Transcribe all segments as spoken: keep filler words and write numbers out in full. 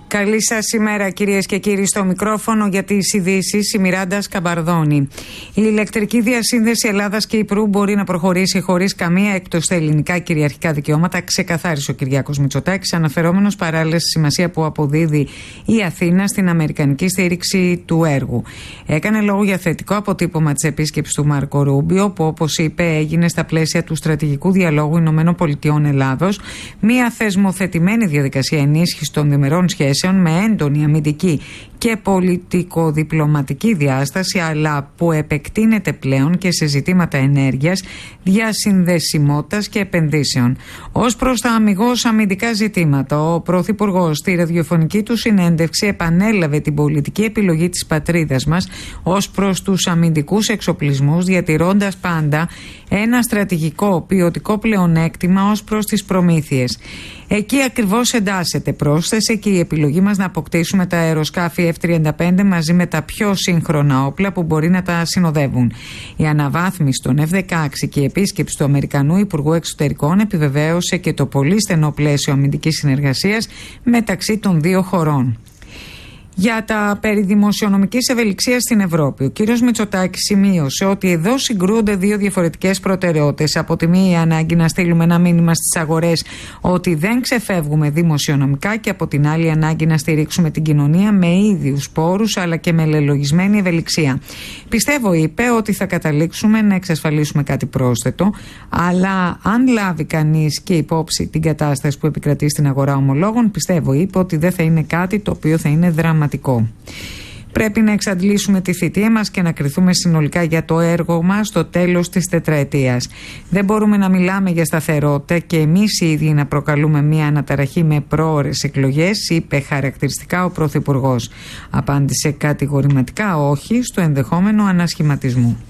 Καλή σας ημέρα, κυρίες και κύριοι. Στο μικρόφωνο για τις ειδήσεις η Μιράντα Σκαμπαρδόνη. Η ηλεκτρική διασύνδεση Ελλάδας και Κυπρού μπορεί να προχωρήσει χωρίς καμία εκτός τα ελληνικά κυριαρχικά δικαιώματα, ξεκαθάρισε ο Κυριάκος Μητσοτάκης, αναφερόμενος παράλληλα στη σημασία που αποδίδει η Αθήνα στην αμερικανική στήριξη του έργου. Έκανε λόγο για θετικό αποτύπωμα της επίσκεψης του Μάρκο Ρούμπιο, που όπως είπε έγινε στα πλαίσια του στρατηγικού διαλόγου Ηνωμένων Πολιτειών Ελλάδος, μια θεσμοθετημένη διαδικασία ενίσχυσης των διμερών σχέσεων με έντονη αμυντική και πολιτικο-διπλωματική διάσταση, αλλά που επεκτείνεται πλέον και σε ζητήματα ενέργειας, διασυνδεσιμότητας και επενδύσεων. Ως προς τα αμιγώς αμυντικά ζητήματα, ο Πρωθυπουργός στη ραδιοφωνική του συνέντευξη επανέλαβε την πολιτική επιλογή της πατρίδας μας ως προς τους αμυντικούς εξοπλισμούς, διατηρώντας πάντα ένα στρατηγικό ποιοτικό πλεονέκτημα ως προς τις προμήθειες. Εκεί ακριβώς εντάσσεται, πρόσθεσε, και η επιλογή μας να αποκτήσουμε τα αεροσκάφη εφ τριάντα πέντε μαζί με τα πιο σύγχρονα όπλα που μπορεί να τα συνοδεύουν. Η αναβάθμιση των εφ δεκαέξι και η επίσκεψη του Αμερικανού Υπουργού Εξωτερικών επιβεβαίωσε και το πολύ στενό πλαίσιο αμυντικής συνεργασίας μεταξύ των δύο χωρών. Για τα περί δημοσιονομικής ευελιξίας στην Ευρώπη, ο κύριος Μητσοτάκης σημείωσε ότι εδώ συγκρούονται δύο διαφορετικές προτεραιότητες. Από τη μία, η ανάγκη να στείλουμε ένα μήνυμα στις αγορές ότι δεν ξεφεύγουμε δημοσιονομικά, και από την άλλη, η ανάγκη να στηρίξουμε την κοινωνία με ίδιους πόρους αλλά και με λελογισμένη ευελιξία. Πιστεύω, είπε, ότι θα καταλήξουμε να εξασφαλίσουμε κάτι πρόσθετο, αλλά αν λάβει κανείς και υπόψη την κατάσταση που επικρατεί στην αγορά ομολόγων, πιστεύω, είπε, ότι δεν θα είναι κάτι το οποίο θα είναι δραματικό. Πρέπει να εξαντλήσουμε τη θητεία μας και να κριθούμε συνολικά για το έργο μας στο τέλος της τετραετίας. Δεν μπορούμε να μιλάμε για σταθερότητα και εμείς οι ίδιοι να προκαλούμε μια αναταραχή με πρόωρες εκλογές, είπε χαρακτηριστικά ο Πρωθυπουργός. Απάντησε κατηγορηματικά όχι στο ενδεχόμενο ανασχηματισμού.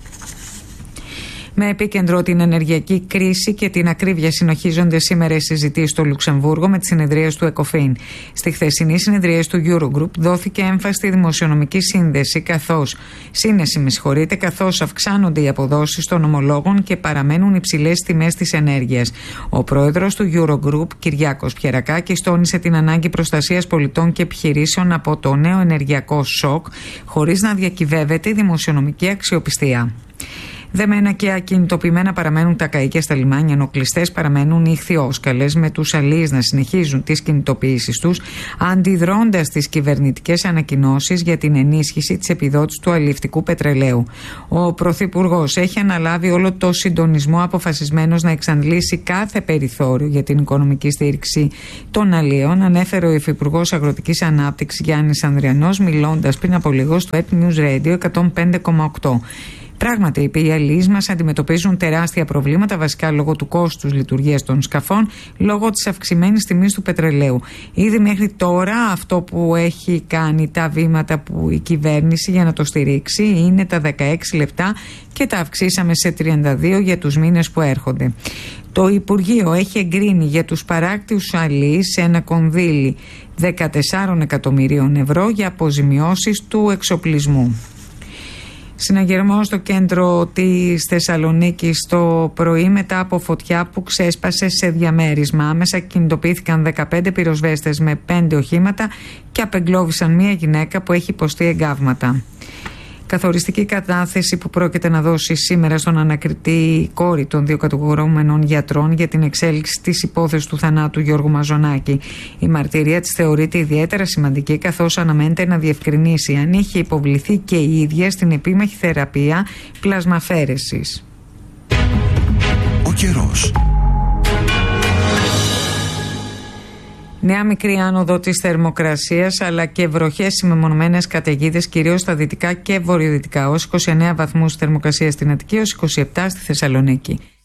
Με επίκεντρο την ενεργειακή κρίση και την ακρίβεια, συνοχίζονται σήμερα οι συζητήσεις στο Λουξεμβούργο με τις συνεδρίες του ΕΚΟΦΗΝ. Στη χθεσινή συνεδρίες του Eurogroup δόθηκε έμφαση στη δημοσιονομική σύνδεση, καθώς, σύνεση, με συγχωρείτε, καθώς αυξάνονται οι αποδόσεις των ομολόγων και παραμένουν υψηλές τιμές της ενέργειας. Ο πρόεδρος του Eurogroup, Κυριάκος Πιερακάκης, τόνισε την ανάγκη προστασίας πολιτών και επιχειρήσεων από το νέο ενεργειακό σοκ, χωρίς να διακυβεύεται η δημοσιονομική αξιοπιστία. Δεμένα και ακινητοποιημένα παραμένουν τα καΐκια στα λιμάνια, ενώ κλειστές παραμένουν οι ιχθυόσκαλες, με τους αλείς να συνεχίζουν τις κινητοποιήσεις τους, αντιδρώντας στις κυβερνητικές ανακοινώσεις για την ενίσχυση της επιδότησης του αλλιευτικού πετρελαίου. Ο Πρωθυπουργός έχει αναλάβει όλο το συντονισμό, αποφασισμένος να εξαντλήσει κάθε περιθώριο για την οικονομική στήριξη των αλίων, ανέφερε ο Υφυπουργός Αγροτικής Ανάπτυξης Γιάννης Ανδριανός, μιλώντας πριν από λίγο στο Web News Radio εκατόν πέντε κόμμα οκτώ. Πράγματι, είπε, οι αλληλείς μας αντιμετωπίζουν τεράστια προβλήματα, βασικά λόγω του κόστους λειτουργίας των σκαφών, λόγω της αυξημένης τιμής του πετρελαίου. Ήδη μέχρι τώρα αυτό που έχει κάνει, τα βήματα που η κυβέρνηση για να το στηρίξει, είναι τα δεκαέξι λεπτά και τα αυξήσαμε σε τριάντα δύο για τους μήνες που έρχονται. Το Υπουργείο έχει εγκρίνει για τους παράκτιους αλληλείς ένα κονδύλι δεκατέσσερα εκατομμυρίων ευρώ για αποζημιώσεις του εξοπλισμού. Συναγερμό στο κέντρο της Θεσσαλονίκης το πρωί μετά από φωτιά που ξέσπασε σε διαμέρισμα. Άμεσα κινητοποιήθηκαν δεκαπέντε πυροσβέστες με πέντε οχήματα και απεγκλώβησαν μία γυναίκα που έχει υποστεί εγκάβματα. Καθοριστική κατάθεση που πρόκειται να δώσει σήμερα στον ανακριτή η κόρη των δύο κατηγορούμενων γιατρών για την εξέλιξη της υπόθεσης του θανάτου Γιώργου Μαζονάκη. Η μαρτυρία της θεωρείται ιδιαίτερα σημαντική, καθώς αναμένεται να διευκρινίσει αν είχε υποβληθεί και η ίδια στην επίμαχη θεραπεία πλασμαφέρεσης. Ο καιρός. Νέα μικρή άνοδο της θερμοκρασίας, αλλά και βροχές με μονομένες καταιγίδες, κυρίως στα δυτικά και βορειοδυτικά, ως είκοσι εννέα βαθμούς θερμοκρασία στην Αττική, ως είκοσι επτά στη Θεσσαλονίκη.